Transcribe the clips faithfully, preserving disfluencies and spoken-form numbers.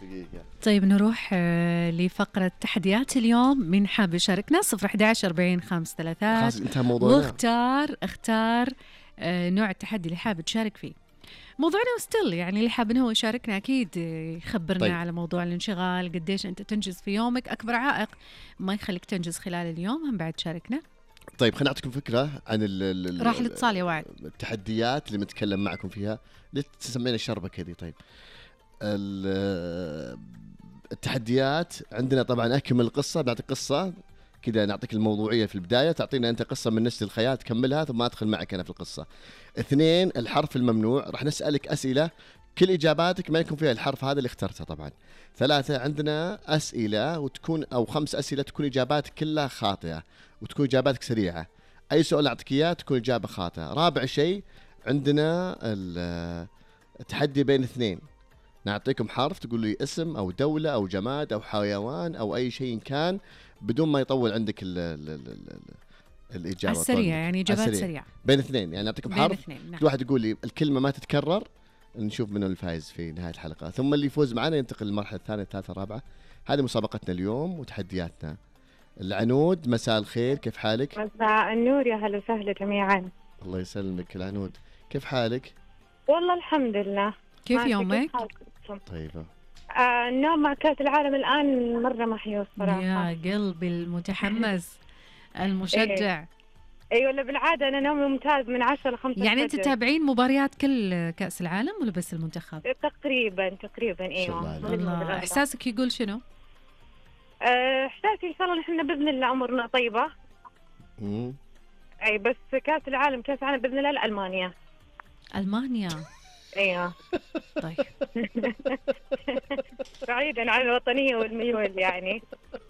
دقيقة. طيب نروح آه، لفقرة تحديات اليوم. من حاب يشاركنا صفر أحد عشر أربعين خمسة ثلاثات خلاص انتهى موضوعنا. واختار اختار آه، نوع التحدي اللي حاب تشارك فيه. موضوعنا وستيل يعني اللي حاب انه هو يشاركنا اكيد آه، يخبرنا طيب. على موضوع الانشغال، قديش انت تنجز في يومك، اكبر عائق ما يخليك تنجز خلال اليوم هم بعد شاركنا. طيب خلينا نعطيكم فكرة عن ال ال راح الاتصال يا وعد. التحديات اللي بنتكلم معكم فيها. ليش تسمينا الشربة كذي؟ طيب التحديات عندنا طبعا أكمل القصة، بنعطيك قصة كذا، نعطيك الموضوعية في البداية، تعطينا أنت قصة من نسل الخيال تكملها ثم أدخل معك أنا في القصة. اثنين، الحرف الممنوع، راح نسألك أسئلة كل إجاباتك ما يكون فيها الحرف هذا اللي اخترته طبعا. ثلاثة، عندنا أسئلة وتكون أو خمس أسئلة تكون إجاباتك كلها خاطئة وتكون إجاباتك سريعة، أي سؤال أعطيك إياه تكون إجابة خاطئة. رابع شيء عندنا التحدي بين اثنين، نعطيكم حرف تقول لي اسم أو دولة أو جماد أو حيوان أو أي شيء كان بدون ما يطول عندك ال ال ال ال الإجابة السريعة، يعني إجابات سريعة بين اثنين. يعني نعطيكم حرف اثنين. نعم. كل واحد يقول لي الكلمة ما تتكرر، نشوف منو الفائز في نهاية الحلقة، ثم اللي يفوز معنا ينتقل للمرحلة الثانية الثالثة الرابعة. هذه مسابقتنا اليوم وتحدياتنا. العنود، مساء الخير، كيف حالك؟ مساء النور، يا هلا وسهلا جميعا. الله يسلمك العنود، كيف حالك؟ والله الحمد لله. كيف يومك؟ طيبة. آه النوم مع كأس العالم الآن مرة محيوس صراحة. يا قلبي المتحمس المشجع. اي ولا بالعاده انا نومي ممتاز من عشرة لخمسة. يعني انت تتابعين مباريات كل كأس العالم ولا بس المنتخب؟ تقريبا تقريبا ايوه. الله. احساسك يقول شنو؟ أه احساسي ان شاء الله نحن باذن الله امورنا طيبه. امم اي بس كاس العالم كاس العالم باذن الله لالمانيا. المانيا. ايوه. طيب. بعيدا عن الوطنيه والميول يعني.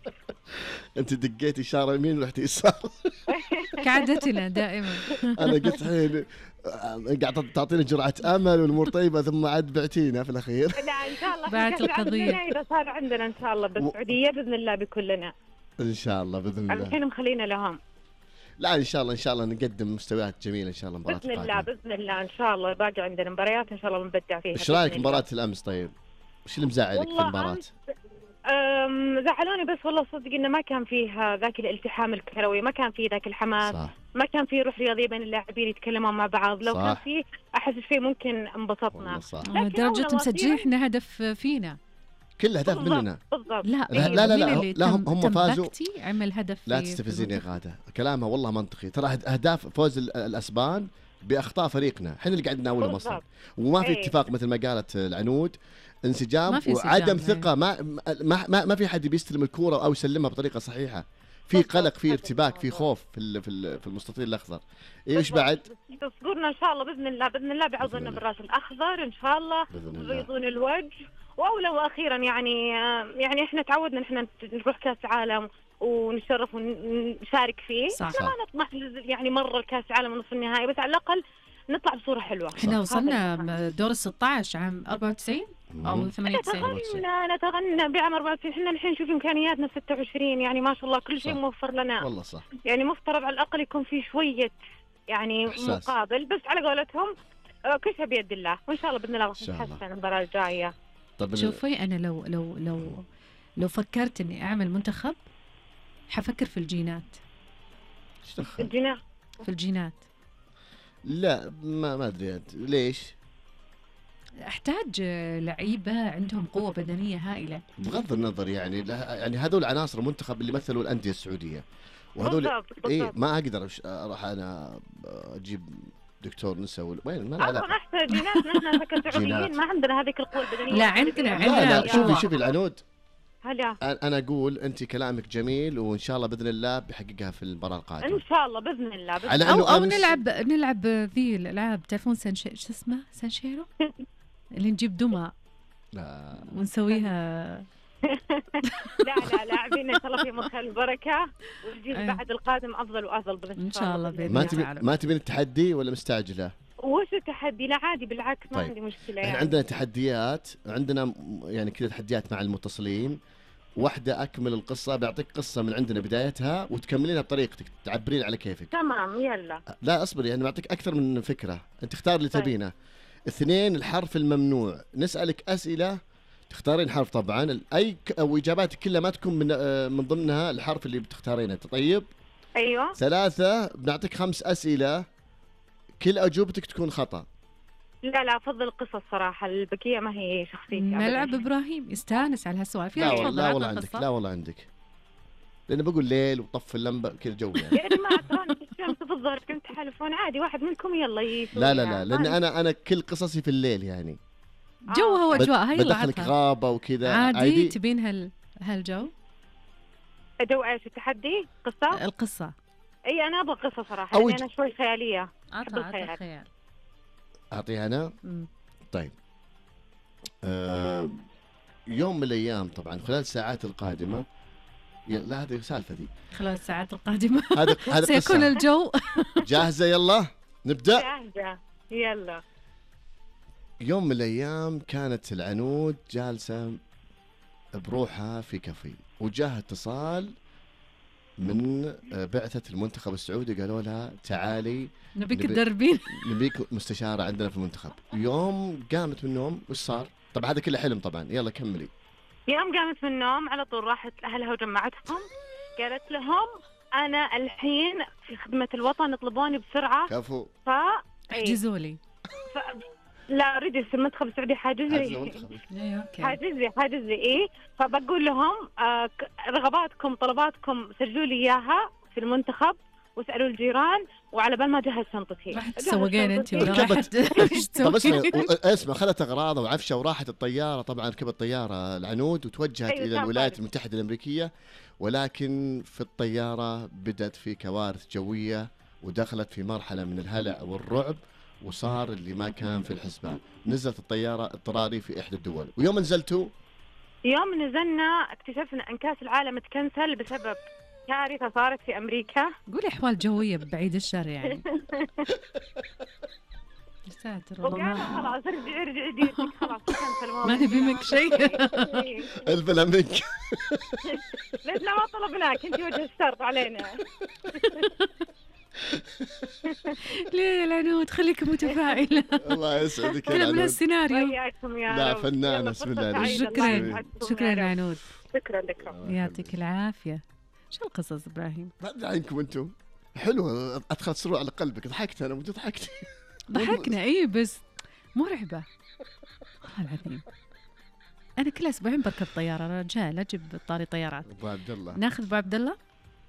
انت دقيتي اشاره يمين ورحتي يسار. كعادتنا دائما. انا قلت الحين قاعد تعطيني جرعه امل والامور طيبه ثم عاد بعتينا في الاخير. لا ان شاء الله بعد القضيه اذا صار عندنا ان شاء الله بالسعوديه باذن الله بكلنا ان شاء الله باذن الله. الحين مخلينا لهم. لا ان شاء الله ان شاء الله نقدم مستويات جميله ان شاء الله مباراه باذن الله باذن الله ان شاء الله باقي عندنا مباريات ان شاء الله بنبدع فيها. ايش رايك مباراه الامس؟ طيب وش اللي مزعلك في المباراه؟ زعلوني بس والله صدق انه ما كان فيه ذاك الالتحام الكروي، ما كان فيه ذاك الحماس، صح. ما كان فيه روح رياضيه بين اللاعبين يتكلمون مع بعض. لو صح. كان فيه احس فيه ممكن انبسطنا. لدرجه مسجلين احنا هدف فينا، كل هدف مننا. بالضبط. لا لا لا لا, لا, لا هم هم فازوا. عمل هدف. لا تستفزيني يا غاده، كلامها والله منطقي. ترى اهداف فوز الاسبان باخطاء فريقنا، احنا اللي قاعد نناولهم اصلا، وما في اتفاق مثل ما قالت العنود، انسجام وعدم ثقه. ما ما ما, ما في حد بيستلم الكوره او يسلمها بطريقه صحيحه، في قلق، في ارتباك، في خوف في في المستطيل الاخضر. ايش بعد؟ تصبرنا ان شاء الله باذن الله باذن الله بيعوضونا بالراس الاخضر ان شاء الله، ويبيضون الوجه. واولا واخيرا يعني يعني احنا تعودنا احنا نروح كاس عالم ونشرف ونشارك فيه. صح. ما نطمح يعني مره الكاس عالم نصف النهائي، بس على الاقل نطلع بصوره حلوه. احنا وصلنا دور ستة عشر عام أربعة وتسعين او ثمانية وتسعين. نتغنى نتغنى بعام أربعة وتسعين. احنا الحين نشوف امكانياتنا ستة وعشرين، يعني ما شاء الله كل شيء موفر لنا والله صح. يعني مفترض على الاقل يكون في شويه يعني إحساس. مقابل، بس على قولتهم كل شيء بيد الله، وان شاء الله باذن الله راح نتحسن المباراه الجايه. طب شوفي انا لو لو لو لو فكرت اني اعمل منتخب حفكر في الجينات. الجينات في الجينات لا ما ما ادري ليش. احتاج لعيبه عندهم قوه بدنيه هائله. بغض النظر يعني يعني هذول عناصر المنتخب اللي مثلوا الانديه السعوديه، وهذول اي ما اقدر راح انا اجيب دكتور نسا وين ما له علاقه. احنا جيناتنا احنا كسعوديين ما عندنا هذيك القوه البدنيه. لا عندنا عندنا لا, لا شوفي شوفي العنود. هلا انا اقول انت كلامك جميل وان شاء الله باذن الله بيحققها في المباراه القادمه ان شاء الله باذن الله, بإذن الله. او او نلعب نلعب ذي الالعاب، تعرفون سانشي شو اسمه سانشيرو اللي نجيب دمى لا ونسويها. لا لا لاعبين ان شاء الله في مخ البركه، والجيل بعد القادم افضل وافضل باذن ان شاء الله. ما تبي ما تبين التحدي ولا مستعجله؟ وش التحدي؟ لا عادي بالعكس ما طيب. عندي مشكله يعني. احنا عندنا تحديات، عندنا يعني كذا تحديات مع المتصلين. واحدة أكمل القصة، بعطيك قصة من عندنا بدايتها وتكملينها بطريقتك، تعبرين على كيفك. تمام يلا. لا أصبري، يعني بعطيك أكثر من فكرة، أنت اختار اللي طيب. تبينه. اثنين، الحرف الممنوع، نسألك أسئلة تختارين حرف طبعا، اي ك- او اجاباتك كلها ما تكون من آه، من ضمنها الحرف اللي بتختارينه. طيب ايوه ثلاثة، بنعطيك خمس أسئلة كل أجوبتك تكون خطأ. لا لا افضل القصص صراحه، البقيه ما هي شخصيتي ملعب أبداً. ابراهيم يستانس على هالسؤال. في لا تفضل والله لا والله عطنا عندك، قصة. لا والله عندك، لأنه بقول ليل وطف اللمبة كذا جو يعني. يا جماعه تراني في الشمس في الظهر كنت تحلفون عادي واحد منكم يلا يسوي لا لا لا، لأن أنا أنا كل قصصي في الليل يعني. جوها آه. واجواءها يلا بدخلك عطها. غابة وكذا عادي تبين هال هالجو. جو ايش التحدي؟ قصه؟ القصة اي انا ابغى قصه صراحه، أو يعني انا شوي خياليه. عطها عطها الخيال. الخيال. أعطيها أنا. مم. طيب آه يوم من الأيام طبعا خلال الساعات القادمة، يا- لا هذه سالفة دي، خلال الساعات القادمة هذا هذا سيكون قصة. الجو. جاهزة؟ يلا نبدأ. جاهزه يلا. يوم من الأيام كانت العنود جالسة بروحها في كافيه، وجاها اتصال من بعثة المنتخب السعودي، قالوا لها تعالي نبيك نبي- تدربين. نبيك مستشارة عندنا في المنتخب. يوم قامت من النوم وش صار؟ طبعا هذا كله حلم طبعا، يلا كملي. يوم قامت من النوم على طول راحت لأهلها وجمعتهم، قالت لهم أنا الحين في خدمة الوطن يطلبوني بسرعة. كفو. ف إيه. احجزوا لي. ف... لا أريد في المنتخب السعودي حاجز عزة لي المنتخب. اي اوكي. حاجز لي حاجز لي إيه. فبقول لهم آه ك- رغباتكم طلباتكم سجلوا لي إياها في المنتخب واسألوا الجيران، وعلى بال ما جهز شنطتي. راح جهز تسوقين انت شنطتي. ولا راح ركبت. ايش طب اسمع تسوين؟ اسمع، اخذت اغراضها وعفشه وراحت الطياره. طبعا ركبت طياره العنود وتوجهت أيوة، الى كان الولايات فارق. المتحده الامريكيه، ولكن في الطياره بدت في كوارث جويه ودخلت في مرحله من الهلع والرعب، وصار اللي ما كان في الحسبان. نزلت الطياره اضطراري في احدى الدول، ويوم نزلتوا يوم نزلنا اكتشفنا أن كأس العالم تكنسل بسبب كارثة صارت في أمريكا. قولي احوال جويه بعيد الشر يعني. يا ساتر والله وقالوا ما خلاص ارجع ارجع ديرتك خلاص كنسل الموضوع. ما نبي منك شيء. الفلا منك. ليش لا ما طلبناك انت وجه الشر علينا. ليه يا العنود خليك متفائله. الله يسعدك يا كذا من العنود. السيناريو. وياكم يا لا، رب. فنانة، يلا، بسم فرصة الله عليك. سعيدة، الله شكرا يسعدكم شكرا يا يا رب. عنود. شكرا لكم. يعطيك العافيه. شو القصص ابراهيم؟ ما ادري عنكم انتم، حلوه ادخل سرور على قلبك. ضحكت انا وانت ضحكتي. ضحكنا اي بس مرعبه والله العظيم. انا كل اسبوعين بركب طياره رجال اجيب طاري طيارات. ابو عبد الله. ناخذ ابو عبد الله.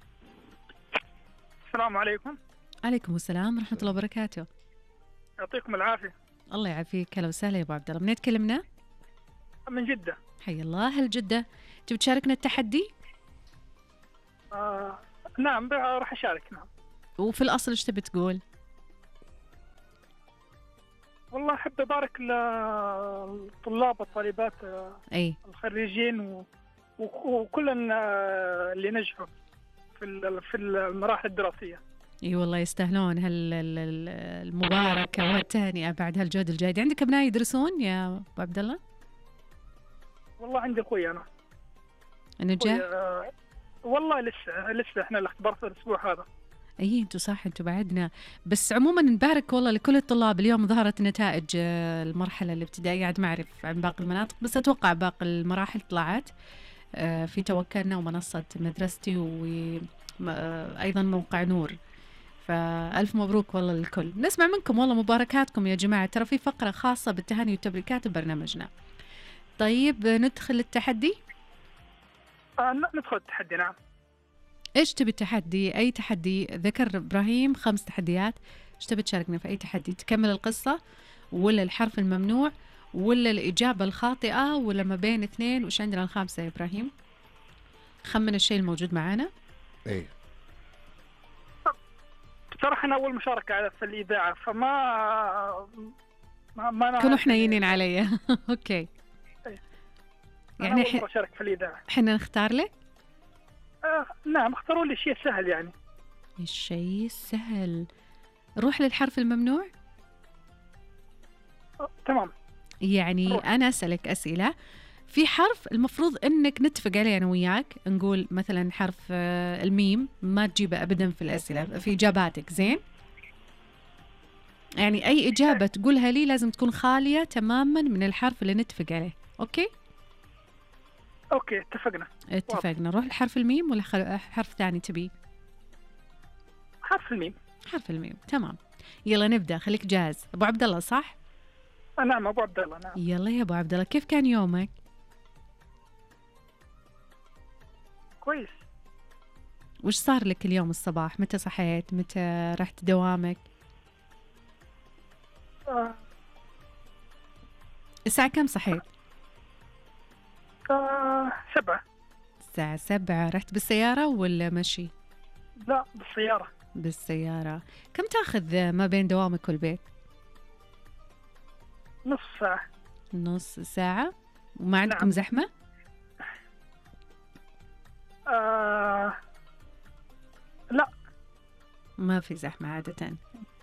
السلام عليكم. عليكم السلام ورحمه الله وبركاته. يعطيكم العافية. الله يعافيك. هلا وسهلا يا ابو عبد الله. منين تكلمنا؟ من جدة. حي الله. هل جده تبي تشاركنا التحدي؟ آه نعم ب- راح أشارك. نعم وفي الاصل ايش تبي تقول؟ والله أحب أبارك للطلاب والطالبات آه، اي الخريجين و- و- وكل آه، اللي نجحوا في ال- في المراحل الدراسية. اي والله يستاهلون هال ال- ال- المباركه والتهنئه بعد هالجهد الجيد. عندك ابناء يدرسون يا ابو عبد الله؟ والله عندي أخوي أنا. النجاح؟ أخوي، آه، والله لسه لسه إحنا الاختبار في الأسبوع هذا. اي انتم صح انتم بعدنا. بس عموما نبارك والله لكل الطلاب. اليوم ظهرت نتائج آه، المرحله الابتدائيه. عاد ما اعرف عن باقي المناطق بس اتوقع باقي المراحل طلعت آه، في توكلنا ومنصه مدرستي وايضا موقع نور. فألف مبروك والله للكل. نسمع منكم والله مباركاتكم يا جماعة. ترى في فقرة خاصة بالتهاني والتبريكات ببرنامجنا. طيب ندخل التحدي. آه ن- ندخل التحدي. نعم إيش تبي التحدي؟ أي تحدي. ذكر إبراهيم خمس تحديات. إيش تبي تشاركنا في أي تحدي؟ تكمل القصة ولا الحرف الممنوع ولا الإجابة الخاطئة ولا ما بين اثنين؟ وإيش عندنا الخامسة يا إبراهيم؟ خمن الشيء الموجود معانا. ايه بصراحة أنا أول مشاركة على في الإذاعة فما ما, ما أنا كانوا حنينين علي. أوكي يعني يعني أول مرة أشارك في الإذاعة. حنا نختار لك آه نعم اختاروا لي شيء سهل يعني. الشيء السهل. روح للحرف الممنوع. آه تمام. يعني روح. أنا أسألك أسئلة في حرف المفروض أنك نتفق عليه أنا وياك. نقول مثلا حرف آه، الميم ما تجيبه أبدا في الأسئلة في إجاباتك. زين يعني أي إجابة تقولها لي لازم تكون خالية تماما من الحرف اللي نتفق عليه. أوكي اوكي اتفقنا. اتفقنا. نروح لحرف الميم ولا خل... حرف ثاني تبي؟ حرف الميم. حرف الميم تمام. يلا نبدأ، خليك جاهز. أبو عبد الله صح؟ آه نعم أبو عبد الله. نعم. يلا يا أبو عبد الله، كيف كان يومك؟ كويس. وش صار لك اليوم الصباح؟ متى صحيت؟ متى رحت دوامك؟ آه. الساعة كم صحيت؟ آه سبعة. الساعة سبعة. رحت بالسيارة ولا مشي؟ لا بالسيارة. بالسيارة. كم تاخذ ما بين دوامك والبيت؟ نص ساعة. نص ساعة. وما عندكم نعم. زحمة؟ آه لا ما في زحمة عادة.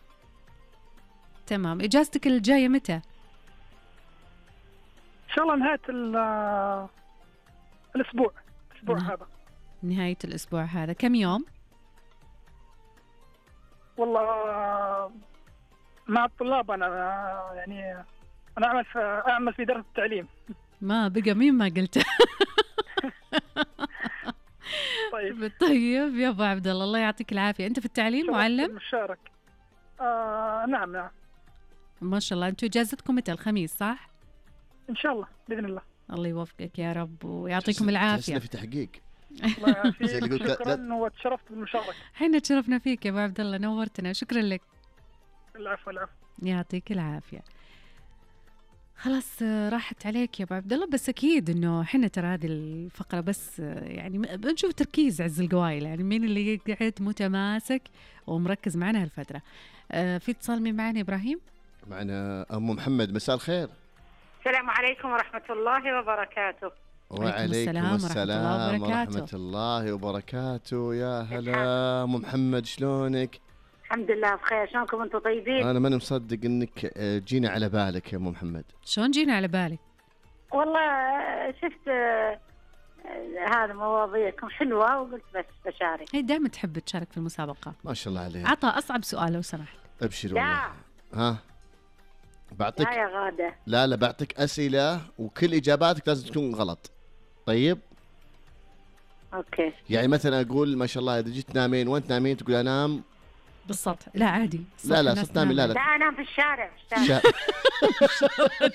تمام. إجازتك الجاية متى؟ إن شاء الله نهاية الأسبوع الأسبوع نعم. هذا. نهاية الأسبوع هذا. كم يوم؟ والله مع الطلاب أنا يعني أنا أعمل في أعمل في إدارة التعليم. ما بقى مين ما قلته. طيب. طيب يا أبو عبد الله، الله يعطيك العافية. أنت في التعليم معلم؟ مشارك. آه نعم نعم. ما شاء الله. أنتوا إجازتكم متى؟ الخميس صح؟ إن شاء الله بإذن الله. الله يوفقك يا رب ويعطيكم العافية. في تحقيق. الله يعافيك. زي اللي قلت شكرا وتشرفت بالمشاركة. حين تشرفنا فيك يا أبو عبد الله، نورتنا. شكرا لك. العفو العفو. يعطيك العافية. خلاص راحت عليك يا أبو عبد الله، بس أكيد إنه حنا ترى هذه الفقرة بس يعني بنشوف تركيز عز القوايل، يعني مين اللي قاعد متماسك ومركز معنا هالفترة. آه في اتصال مين معنا؟ إبراهيم معنا أم محمد. مساء الخير. السلام عليكم ورحمة الله وبركاته. وعليكم السلام السلام ورحمة الله ورحمة وبركاته. الله وبركاته. يا هلا أم محمد، شلونك؟ الحمد لله بخير، شلونكم انتم طيبين؟ أنا ماني مصدق إنك جينا على بالك يا أم محمد. شلون جينا على بالك؟ والله شفت آه، هذا مواضيعكم حلوة وقلت بس بشارك. هي دائما تحب تشارك في المسابقة. ما شاء الله عليك. عطى أصعب سؤال لو سمحت. أبشر لا والله. ها بعطيك. لا يا غادة. لا لا بعطيك أسئلة وكل إجاباتك لازم تكون غلط. طيب اوكي. يعني مثلا أقول ما شاء الله إذا جيت تنامين وأنت نامين تقول أنام بالسطح. لا عادي. لا لا الناس صرت نامي. لا لا لا انام في الشارع في الشارع. شا...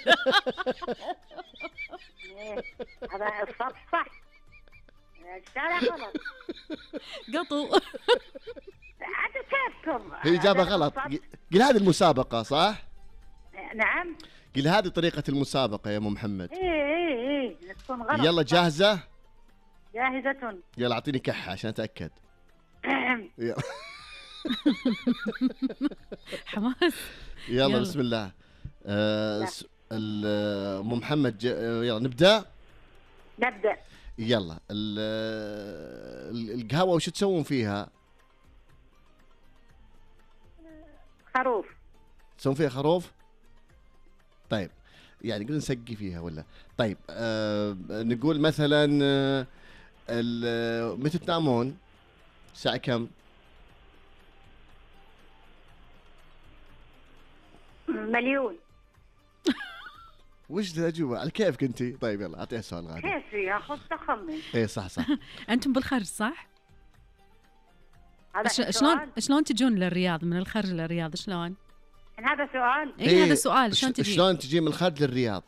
إيه، هذا السطح صح، الشارع غلط. قطو. عاد كيفكم؟ هي إجابة غلط. قل هذه المسابقة صح؟ نعم. قل هذه طريقة المسابقة يا أم محمد. ايه ايه ايه تكون غلط. يلا جاهزة؟ جاهزة. يلا أعطيني كحة عشان أتأكد. يلا. حماس. يلا, يلا. بسم الله. آه لا. س- ال- آه، أم محمد ج... آه، يلا نبدأ. نبدأ. يلا ال- آه، ال- القهوة وش تسوون فيها؟ خروف. تسوون فيها خروف؟ طيب يعني قلنا نسقي فيها ولا؟ طيب آه نقول مثلا آه ال- آه، متى تنامون؟ الساعة كم؟ مليون. وش ذا الأجوبة؟ على كيفك أنت؟ طيب يلا أعطيها سؤال غادي. كيف ياخذ تخمن؟ إيه صح صح. أنتم بالخرج صح؟ هذا ش- سؤال؟ شلون شلون تجون للرياض من الخرج للرياض شلون؟ هذا سؤال. اي هذا سؤال. شلون ش- تجي؟ شلون تجي من الخرج للرياض؟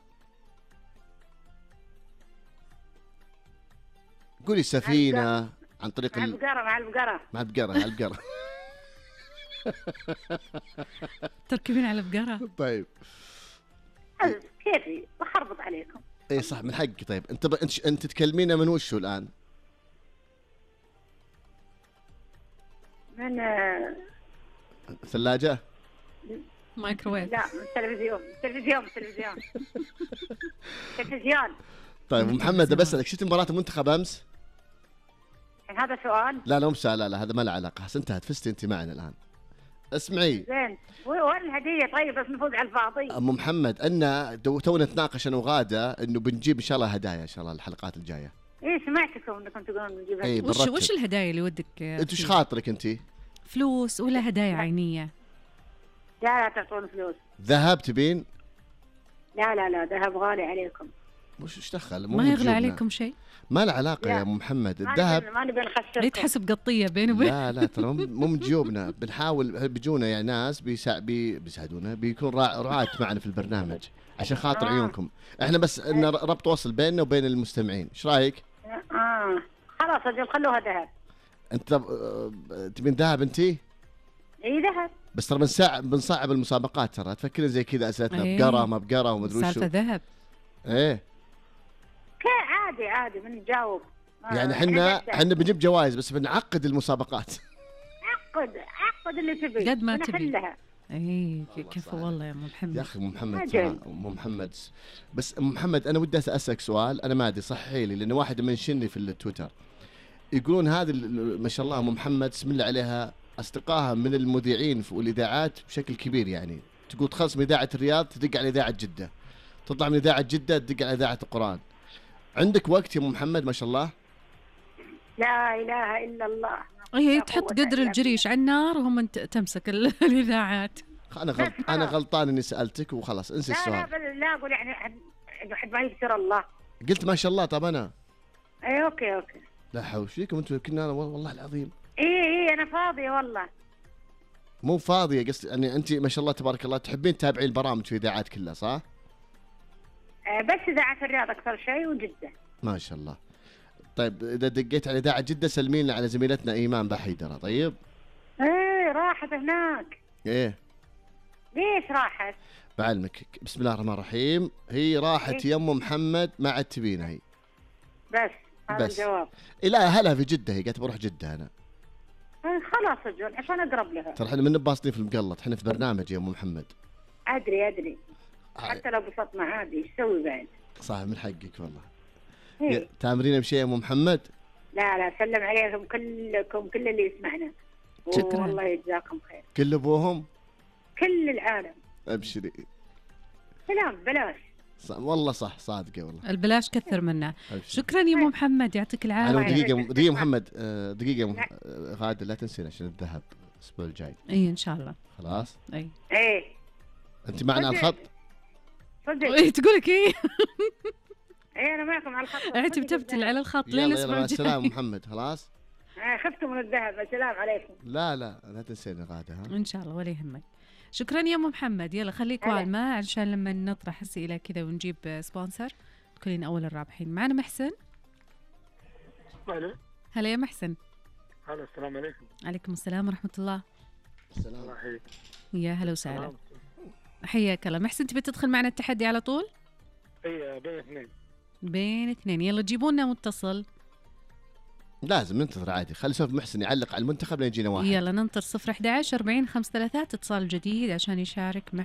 قولي سفينة عن طريق مع ال... البقرة مع البقرة. مع البقرة مع البقرة. تركبين على بقرة. طيب كيفي بخربط عليكم. اي صح من حقك. طيب انت ب... انت ش- انت تكلمينا من وشو الان؟ من آه، ثلاجة؟ مايكروويف. لا من التلفزيون التلفزيون التلفزيون تلفزيون. طيب محمد بسألك شفت مباراة المنتخب امس؟ هذا سؤال. لا لا مو سؤال. لا لا هذا ما له علاقة. هسه انتهت فزتي انت معنا الان. اسمعي زين وين الهدية؟ طيب بس نفوز على الفاضي. ام محمد ان دو- تونا نتناقش انا وغاده انه بنجيب ان شاء الله هدايا ان شاء الله الحلقات الجايه. ايه سمعتكم انكم تقولون نجيب إيه، هدية. وش بالرتب. وش الهدايا اللي ودك؟ انت ايش فيه؟ خاطرك انت؟ فلوس ولا هدايا عينية؟ لا لا تعطون فلوس. ذهب تبين؟ لا لا لا ذهب غالي عليكم. مش ايش دخل؟ مو ما من يغلى جيوبنا. عليكم شيء؟ ما له علاقه لا. يا ام محمد. ما الذهب نبي- ما نبي نخسركم. يتحسب قطيه بيني وبين. لا لا ترى مو مو من جيوبنا. بنحاول بيجونا يعني ناس بيسا بي بيساعدونا، بيكون رع- رعاة معنا في البرنامج عشان خاطر آه. عيونكم. احنا بس ان ربط وصل بيننا وبين المستمعين. ايش رايك؟ اه خلاص اجل خلوها ذهب. انت آه، تبين ذهب انتي؟ اي ذهب. بس ترى بنصعب بنصعب المسابقات. ترى تفكرين زي كذا اسئلتنا إيه. بقره ما بقره وما ادري وشو. سالفه ذهب. ايه كي عادي عادي بنجاوب. آه، يعني احنا بس- احنا بنجيب جوائز بس بنعقد المسابقات. عقد عقد اللي تبي قد ما تبي. بنحلها. اي والله كيف صعب. والله يا ام محمد. يا اخي ام محمد أجل. ترى ام محمد بس ام محمد انا ودي اسالك سؤال. انا ما ادري صحي لي لان واحد منشني في التويتر يقولون هذه ال- ما شاء الله ام محمد بسم الله عليها اصدقائها من المذيعين والاذاعات بشكل كبير. يعني تقول تخلص من اذاعه الرياض تدق على اذاعه جده، تطلع من اذاعه جده تدق على اذاعه القران. عندك وقت يا ام محمد ما شاء الله؟ لا اله الا الله. هي لا تحط قوة قدر إلا الجريش على النار وهم انت تمسك ال- الاذاعات. انا غلط انا غلطان اني سالتك وخلاص انسي لا لا السؤال. بل لا اقول يعني حد حد ما يذكر الله. قلت ما شاء الله. طب انا اي اوكي اوكي. لا حول وش فيكم انتم كنا والله العظيم اي اي انا فاضيه والله. مو فاضيه. قصدي يعني انت ما شاء الله تبارك الله تحبين تتابعين البرامج في الاذاعات كلها صح؟ آه، بس اذاعه الرياض اكثر شيء وجده. ما شاء الله. طيب اذا دقيت على اذاعه جده سلمين لنا على زميلتنا ايمان بحيدره. طيب ايه راحت هناك. ايه ليش راحت؟ بعلمك. بسم الله الرحمن الرحيم. هي راحت إيه؟ يم محمد ما عاد تبينها هي. بس هذا بس. الجواب. الى اهلها في جده. هي قالت بروح جده انا. آه، خلاص اجل عشان اقرب لها. ترى احنا من باصين في المقلط. احنا في برنامج يا ام محمد. ادري ادري حتى لو بسطنا عادي ايش تسوي بعد؟ صح من حقك والله. إيه؟ تامرين بشيء يا ام محمد؟ لا لا سلم عليكم كلكم كل اللي يسمعنا. شكراً. والله يجزاكم خير. كل ابوهم؟ كل العالم. ابشري. سلام بلاش. صح والله صح صادقه والله. البلاش كثر منه. أبشري. شكرا يا ام محمد يعطيك انا العافيه. دقيقه يعافيك. دقيقه محمد آه، دقيقه مح- لا. آه، غاده لا تنسين عشان الذهب الاسبوع الجاي. اي ان شاء الله. خلاص اي ايه انت معنا على الخط. صدق. إيه، تقول لك ايه؟ ايه انا معكم على الخط. انت صدق بتبتل بالذهب. على الخط لين يلا يلا الاسبوع مع السلامه الجاي. محمد. خلاص آه، خفتوا من الذهب. السلام عليكم. لا لا لا تنسين غاده ها. ان شاء الله ولا يهمك. شكرا يا ام محمد. يلا خليك هلا. والماء عشان لما نطرح اسئله كذا ونجيب سبونسر تكونين اول الرابحين. معنا محسن. الو هلا يا محسن. هلا السلام عليكم. عليكم السلام ورحمه الله. السلام. الله يحييك. يا هلا وسهلا. سلام. حياك الله. محسن تبي تدخل معنا التحدي على طول؟ اي بين اثنين. بين اثنين. يلا جيبوا لنا متصل. لازم ننتظر عادي. خلي سوف محسن يعلق على المنتخب لين يجينا واحد. يلا ننطر صفر أحد عشر أربعين خمسة ثلاثة اتصال جديد عشان يشارك